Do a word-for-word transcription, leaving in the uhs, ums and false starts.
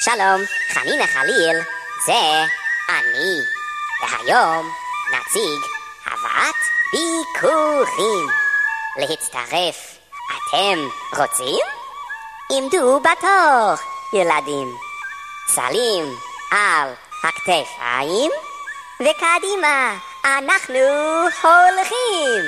שלום, חנינה חליל, זה אני. והיום נציג הבאת ביקורים. להצטרף, אתם רוצים? עמדו בתור, ילדים. סלים על הכתפיים, וקדימה, אנחנו הולכים.